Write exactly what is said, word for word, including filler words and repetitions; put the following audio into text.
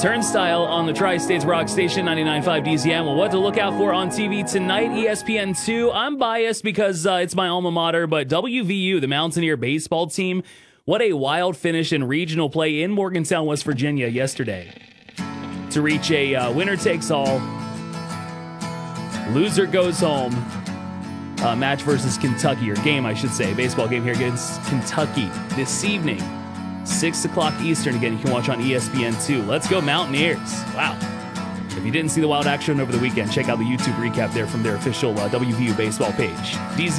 Turnstile on the Tri-States Rock Station, ninety-nine point five D Z M. Well, what to look out for on T V tonight, E S P N two. I'm biased because uh, it's my alma mater, but W V U, the Mountaineer baseball team, what a wild finish in regional play in Morgantown, West Virginia yesterday. To reach a uh, winner-takes-all, loser goes home uh, match versus Kentucky, or game, I should say, baseball game here against Kentucky this evening. six o'clock Eastern. Again, you can watch on E S P N two. Let's go Mountaineers. Wow. If you didn't see the wild action over the weekend, check out the YouTube recap there from their official uh, W V U baseball page. D Z